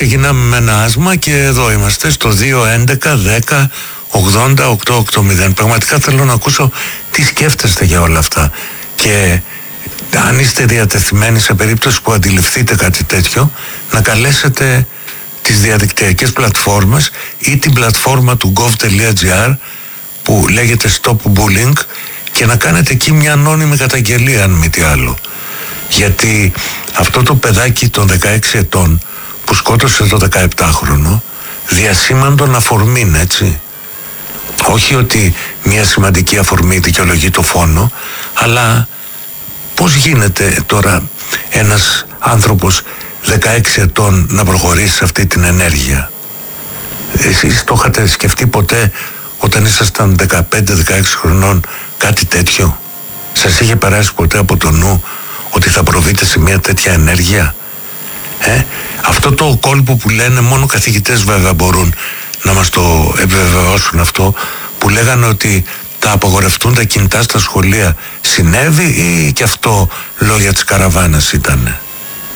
ξεκινάμε με ένα άσμα και εδώ είμαστε στο 2-11-10-80-880. Πραγματικά θέλω να ακούσω τι σκέφτεστε για όλα αυτά και αν είστε διατεθειμένοι σε περίπτωση που αντιληφθείτε κάτι τέτοιο να καλέσετε τις διαδικτυακές πλατφόρμες ή την πλατφόρμα του gov.gr που λέγεται Stop Bullying και να κάνετε εκεί μια ανώνυμη καταγγελία, αν μη τι άλλο. Γιατί αυτό το παιδάκι των 16 ετών που σκότωσε το 17χρονο διασήμαντον αφορμήν, έτσι. Όχι ότι μια σημαντική αφορμή δικαιολογεί το φόνο, αλλά πώς γίνεται τώρα ένας άνθρωπος 16 ετών να προχωρήσει σε αυτή την ενέργεια? Εσείς το είχατε σκεφτεί ποτέ όταν ήσασταν 15-16 χρονών κάτι τέτοιο? Σας είχε περάσει ποτέ από το νου ότι θα προβείτε σε μια τέτοια ενέργεια? Αυτό το κόλπο που λένε, μόνο καθηγητές βέβαια μπορούν να μας το επιβεβαιώσουν αυτό, που λέγανε ότι θα απαγορευτούν τα κινητά στα σχολεία, συνέβη ή και αυτό λόγια της καραβάνας ήτανε?